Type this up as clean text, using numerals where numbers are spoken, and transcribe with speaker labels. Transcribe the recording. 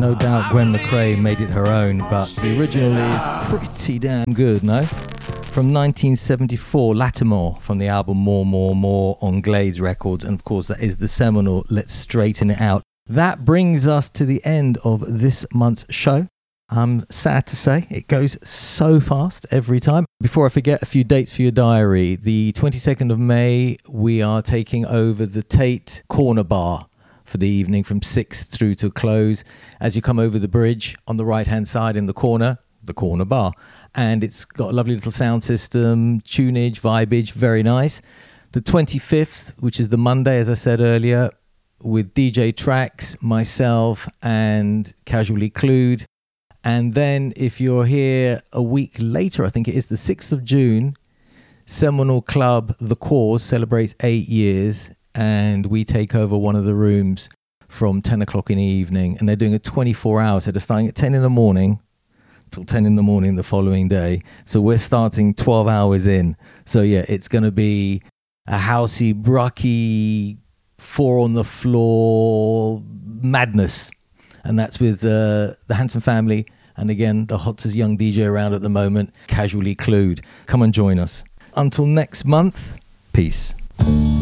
Speaker 1: no doubt Gwen McRae made it her own, but the original is pretty damn good, no? From 1974, Lattimore, from the album More, More, More on Glades Records, and of course that is the seminal Let's Straighten It Out. That brings us to the end of this month's show. I'm sad to say it goes so fast every time. Before I forget, a few dates for your diary. The 22nd of May, we are taking over the Tate Corner Bar for the evening from 6 through to close. As you come over the bridge, on the right-hand side in the corner bar. And it's got a lovely little sound system, tunage, vibage, very nice. The 25th, which is the Monday, as I said earlier, with DJ Tracks, myself, and Casually Clued. And then if you're here a week later, I think it is the 6th of June, Seminole Club, The Cause, celebrates 8 years, and we take over one of the rooms from 10 o'clock in the evening. And they're doing a 24 hours, so they're starting at 10 in the morning till 10 in the morning the following day. So we're starting 12 hours in. So yeah, it's going to be a housey, brucky, 4 on the floor madness. And that's with the Handsome Family. And again, the hottest young DJ around at the moment, Casually Clued. Come and join us. Until next month, peace.